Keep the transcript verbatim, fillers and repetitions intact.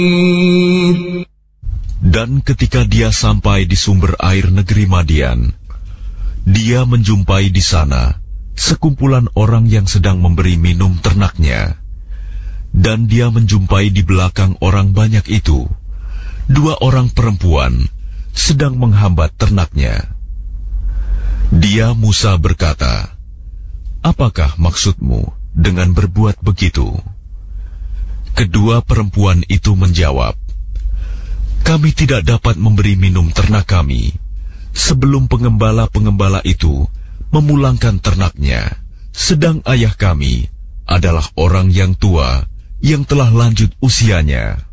Dan ketika dia sampai di sumber air negeri Madian, dia menjumpai di sana sekumpulan orang yang sedang memberi minum ternaknya. Dan dia menjumpai di belakang orang banyak itu dua orang perempuan sedang menghambat ternaknya. Dia Musa berkata, "Apakah maksudmu dengan berbuat begitu?" Kedua perempuan itu menjawab, "Kami tidak dapat memberi minum ternak kami sebelum pengembala-pengembala itu memulangkan ternaknya, sedang ayah kami adalah orang yang tua yang telah lanjut usianya."